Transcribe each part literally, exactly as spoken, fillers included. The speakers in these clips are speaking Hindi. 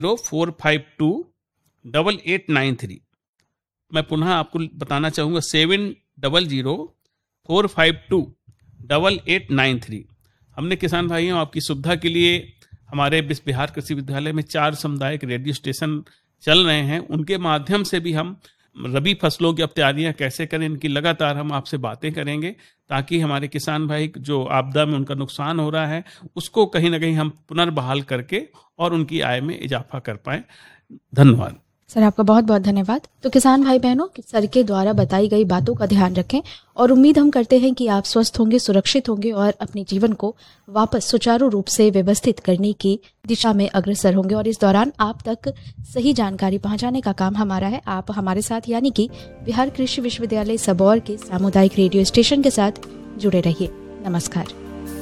Zero four five to double eight nine three. मैं पुनः आपको बताना चाहूँगा seven double zero four five to double eight nine three. हमने किसान भाइयों आपकी सुविधा के लिए हमारे बिहार कृषि विद्यालय में चार सामुदायिक रेडियो स्टेशन चल रहे हैं, उनके माध्यम से भी हम रबी फसलों की अब तैयारियाँ कैसे करें इनकी लगातार हम आपसे बातें करेंगे, ताकि हमारे किसान भाई जो आपदा में उनका नुकसान हो रहा है उसको कहीं ना कहीं हम पुनर्बहाल करके और उनकी आय में इजाफा कर पाएं। धन्यवाद सर, आपका बहुत बहुत धन्यवाद। तो किसान भाई बहनों, सर के द्वारा बताई गई बातों का ध्यान रखें और उम्मीद हम करते हैं कि आप स्वस्थ होंगे, सुरक्षित होंगे और अपने जीवन को वापस सुचारू रूप से व्यवस्थित करने की दिशा में अग्रसर होंगे। और इस दौरान आप तक सही जानकारी पहुंचाने का काम हमारा है। आप हमारे साथ यानी कि बिहार कृषि विश्वविद्यालय सबौर के सामुदायिक रेडियो स्टेशन के साथ जुड़े रहिए। नमस्कार।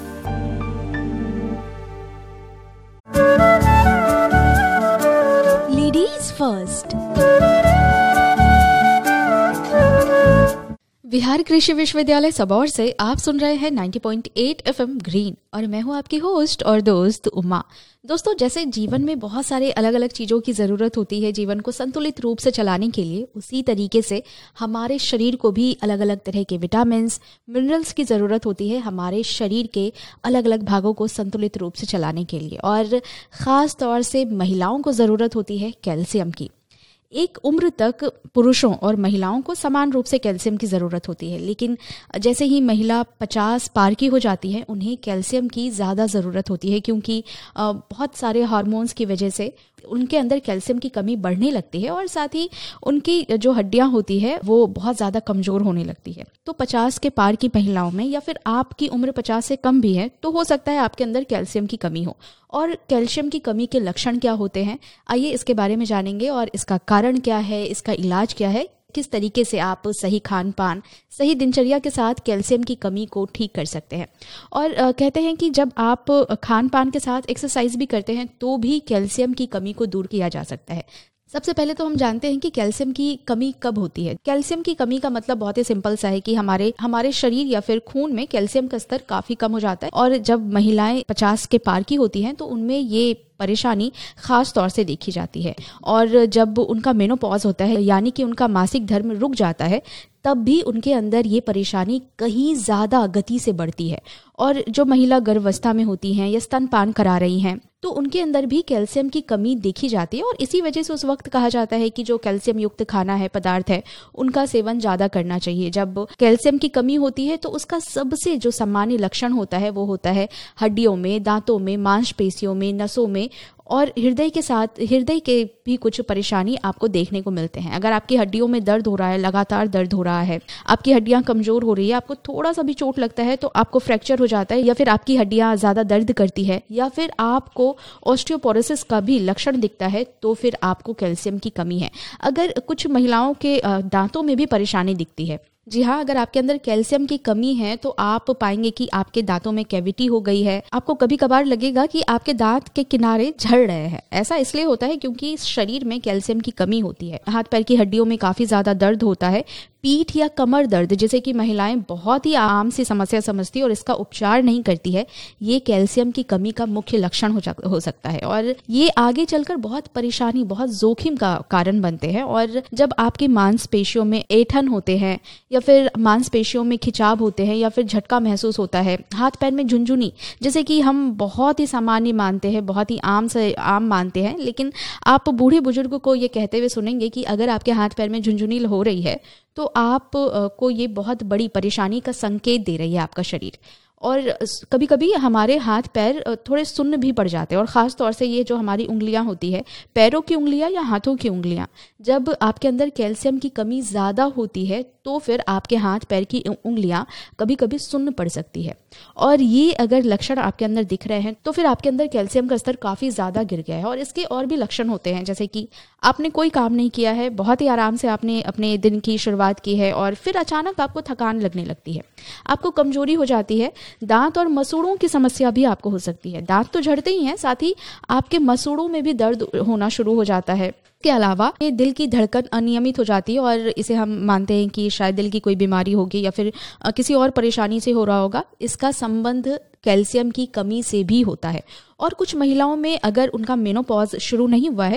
Ladies first. बिहार कृषि विश्वविद्यालय सबौर से आप सुन रहे हैं ninety point eight FM green और मैं हूं आपकी होस्ट और दोस्त उमा। दोस्तों, जैसे जीवन में बहुत सारे अलग अलग चीज़ों की ज़रूरत होती है जीवन को संतुलित रूप से चलाने के लिए, उसी तरीके से हमारे शरीर को भी अलग अलग तरह के विटामिन्स, मिनरल्स की ज़रूरत होती है हमारे शरीर के अलग अलग भागों को संतुलित रूप से चलाने के लिए। और ख़ास तौर से महिलाओं को ज़रूरत होती है कैल्शियम की। एक उम्र तक पुरुषों और महिलाओं को समान रूप से कैल्शियम की ज़रूरत होती है, लेकिन जैसे ही महिला पचास पार की हो जाती है उन्हें कैल्शियम की ज़्यादा ज़रूरत होती है, क्योंकि बहुत सारे हार्मोन्स की वजह से उनके अंदर कैल्शियम की कमी बढ़ने लगती है और साथ ही उनकी जो हड्डियां होती है वो बहुत ज़्यादा कमज़ोर होने लगती है। तो पचास के पार की महिलाओं में या फिर आपकी उम्र पचास से कम भी है तो हो सकता है आपके अंदर कैल्शियम की कमी हो। और कैल्शियम की कमी के लक्षण क्या होते हैं, आइए इसके बारे में जानेंगे और इसका कारण क्या है, इसका इलाज क्या है, किस तरीके से आप सही खान पान, सही दिनचर्या के साथ कैल्शियम की कमी को ठीक कर सकते हैं। और आ, कहते हैं कि जब आप खान पान के साथ एक्सरसाइज भी करते हैं तो भी कैल्शियम की कमी को दूर किया जा सकता है। सबसे पहले तो हम जानते हैं कि कैल्शियम की कमी कब होती है। कैल्शियम की कमी का मतलब बहुत ही सिंपल सा है कि हमारे हमारे शरीर या फिर खून में कैल्शियम का स्तर काफी कम हो जाता है और जब महिलाएं पचास के पार की होती हैं तो उनमें ये परेशानी खास तौर से देखी जाती है। और जब उनका मेनोपॉज होता है यानी कि उनका मासिक धर्म रुक जाता है तब भी उनके अंदर ये परेशानी कहीं ज़्यादा गति से बढ़ती है। और जो महिला गर्भावस्था में होती हैं या स्तनपान करा रही हैं तो उनके अंदर भी कैल्शियम की कमी देखी जाती है और इसी वजह से उस वक्त कहा जाता है कि जो कैल्शियम युक्त खाना है, पदार्थ है, उनका सेवन ज़्यादा करना चाहिए। जब कैल्शियम की कमी होती है तो उसका सबसे जो सामान्य लक्षण होता है वो होता है हड्डियों में, दांतों में, मांसपेशियों में, नसों में और हृदय के साथ हृदय के भी कुछ परेशानी आपको देखने को मिलते हैं। अगर आपकी हड्डियों में दर्द हो रहा है, लगातार दर्द हो रहा है, आपकी हड्डियां कमजोर हो रही है, आपको थोड़ा सा भी चोट लगता है तो आपको फ्रैक्चर हो जाता है या फिर आपकी हड्डियां ज़्यादा दर्द करती है या फिर आपको ऑस्टियोपोरोसिस का भी लक्षण दिखता है तो फिर आपको कैल्शियम की कमी है। अगर कुछ महिलाओं के दांतों में भी परेशानी दिखती है, जी हाँ, अगर आपके अंदर कैल्शियम की कमी है तो आप पाएंगे कि आपके दांतों में कैविटी हो गई है। आपको कभी कभार लगेगा कि आपके दांत के किनारे झड़ रहे हैं। ऐसा इसलिए होता है क्योंकि शरीर में कैल्शियम की कमी होती है। हाथ पैर की हड्डियों में काफी ज्यादा दर्द होता है। पीठ या कमर दर्द, जैसे कि महिलाएं बहुत ही आम सी समस्या समझती है और इसका उपचार नहीं करती है, ये कैल्शियम की कमी का मुख्य लक्षण हो, हो सकता है और ये आगे चलकर बहुत परेशानी, बहुत जोखिम का कारण बनते हैं। और जब आपकी मांसपेशियों में ऐंठन होते हैं या फिर मांसपेशियों में खिंचाव होते हैं या फिर झटका महसूस होता है, हाथ पैर में झुनझुनी, जैसे कि हम बहुत ही सामान्य मानते हैं, बहुत ही आम से आम मानते हैं, लेकिन आप बूढ़े बुजुर्ग को ये कहते हुए सुनेंगे कि अगर आपके हाथ पैर में झुनझुनी हो रही है तो आप को ये बहुत बड़ी परेशानी का संकेत दे रही है आपका शरीर। और कभी कभी हमारे हाथ पैर थोड़े सुन्न भी पड़ जाते हैं और ख़ास तौर से ये जो हमारी उंगलियां होती है, पैरों की उंगलियां या हाथों की उंगलियां, जब आपके अंदर कैल्शियम की कमी ज़्यादा होती है तो फिर आपके हाथ पैर की उंगलियां कभी कभी सुन्न पड़ सकती है। और ये अगर लक्षण आपके अंदर दिख रहे हैं तो फिर आपके अंदर कैल्शियम का स्तर काफ़ी ज़्यादा गिर गया है। और इसके और भी लक्षण होते हैं, जैसे कि आपने कोई काम नहीं किया है, बहुत ही आराम से आपने अपने दिन की शुरुआत की है और फिर अचानक आपको थकान लगने लगती है, आपको कमजोरी हो जाती है, दांत और मसूड़ों की समस्या भी आपको हो सकती है। दांत तो झड़ते ही हैं, साथ ही आपके मसूड़ों में भी दर्द होना शुरू हो जाता है। इसके अलावा ये दिल की धड़कन अनियमित हो जाती है और इसे हम मानते हैं कि शायद दिल की कोई बीमारी होगी या फिर किसी और परेशानी से हो रहा होगा। इसका संबंध कैल्शियम की कमी से भी होता है। और कुछ महिलाओं में अगर उनका मेनोपॉज शुरू नहीं हुआ है